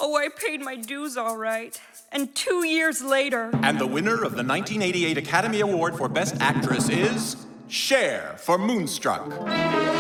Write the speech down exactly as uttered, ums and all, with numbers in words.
Oh, I paid my dues all right. And two years later... And the winner of the nineteen eighty-eight Academy Award for Best Actress is... Cher for Moonstruck.